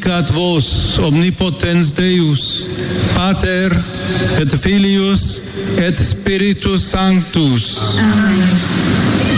benedicat vos omnipotens Deus, Pater et Filius et Spiritus Sanctus. Amen.